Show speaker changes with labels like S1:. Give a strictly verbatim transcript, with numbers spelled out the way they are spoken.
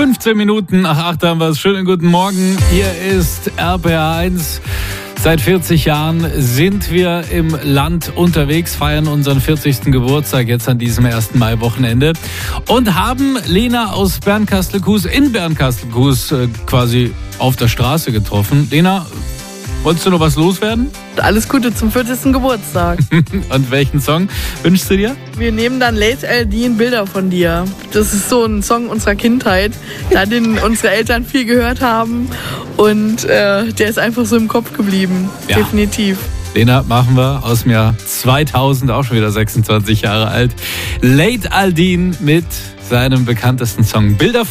S1: fünfzehn Minuten nach acht haben wir es. Schönen guten Morgen. Hier ist R P R eins. Seit vierzig Jahren sind wir im Land unterwegs, feiern unseren vierzigsten Geburtstag jetzt an diesem ersten Mai-Wochenende und haben Lena aus Bernkastel-Kues in Bernkastel-Kues äh, quasi auf der Straße getroffen. Lena, wolltest du noch was loswerden?
S2: Alles Gute zum vierzigsten Geburtstag.
S1: Und welchen Song wünschst du dir?
S2: Wir nehmen dann Late Aldin Bilder von dir. Das ist so ein Song unserer Kindheit, da den unsere Eltern viel gehört haben. Und äh, der ist einfach so im Kopf geblieben. Ja. Definitiv.
S1: Lena, machen wir aus dem Jahr zweitausend, auch schon wieder sechsundzwanzig Jahre alt. Late Aldin mit seinem bekanntesten Song Bilder von